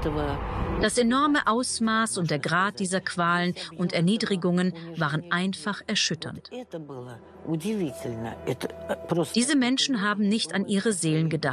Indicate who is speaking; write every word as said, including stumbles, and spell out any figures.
Speaker 1: Das enorme Ausmaß und der Grad dieser Qualen und Erniedrigungen waren einfach erschütternd. Diese Menschen haben nicht an ihre Seelen gedacht.